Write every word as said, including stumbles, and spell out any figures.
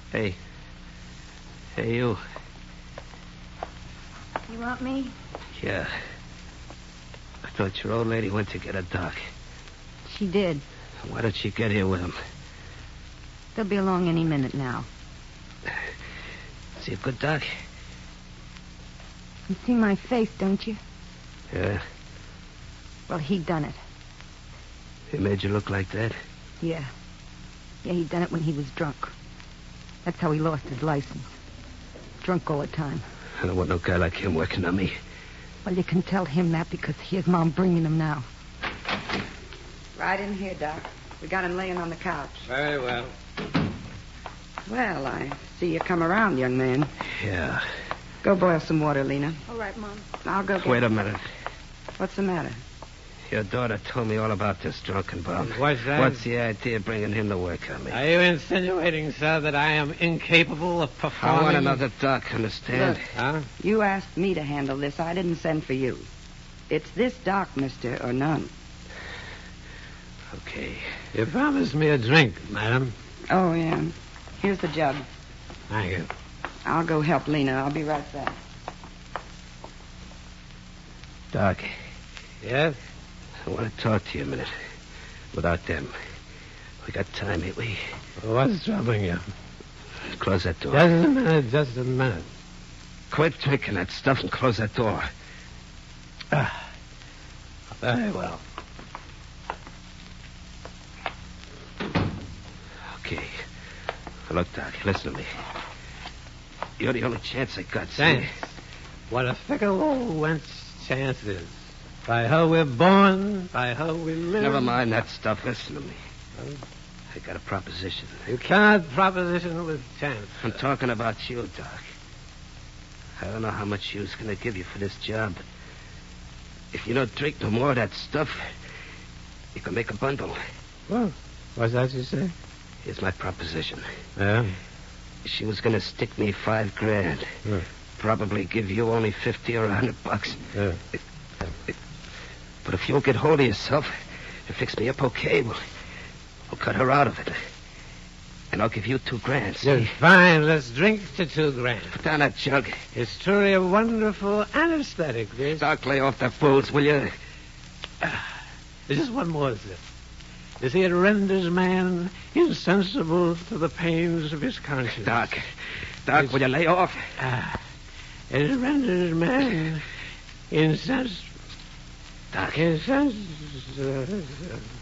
Hey. Hey, you. You want me? Yeah. I thought your old lady went to get a doc. She did. Why did she get here with him? They'll be along any minute now. Is he a good doc? You see my face, don't you? Yeah. Well, he done it. He made you look like that? Yeah. Yeah, he done it when he was drunk. That's how he lost his license. Drunk all the time. I don't want no guy like him working on me. Well, you can tell him that because here's Mom bringing him now. Right in here, Doc. We got him laying on the couch. Very well. Well, I see you come around, young man. Yeah. Go boil some water, Lena. All right, Mom. I'll go get... Wait a minute. What's the matter? Your daughter told me all about this drunken bum. What's that? What's the idea of bringing him to work on me? Are you insinuating, sir, that I am incapable of performing... I want another doc, understand? Look. Huh? You asked me to handle this. I didn't send for you. It's this doc, mister, or none. Okay. You promised me a drink, madam. Oh, yeah. Here's the jug. Thank you. I'll go help Lena. I'll be right back. Doc, Yes? I want to talk to you a minute. Without them. We got time, ain't we? What's troubling you? Close that door. Just a minute, just a minute. Quit drinking that stuff and close that door. Ah, very well. Okay. Look, Doc, listen to me. You're the only chance I got. see? Thanks. What a fickle old wench chance is. By her we're born, by her we live. Never mind that stuff. Listen to me. Oh. I got a proposition. You cannot proposition with chance. I'm talking about you, Doc. I don't know how much she was going to give you for this job, but if you don't drink no more of that stuff, you can make a bundle. Well, what's that you say? Here's my proposition. Yeah? She was going to stick me five grand. Yeah. Probably give you only fifty or a hundred bucks. Yeah. It, it, but if you'll get hold of yourself and fix me up okay, we'll, we'll cut her out of it. And I'll give you two grand, see? Yes, fine. Let's drink to two grand. Put down that jug. It's truly a wonderful anesthetic, this. Doc, lay off that booze, will you? There's just one more sip. You see, it renders man insensible to the pains of his conscience. Doc, Doc, It's- will you lay off? Ah, it renders man insensible. Doc. Insensible.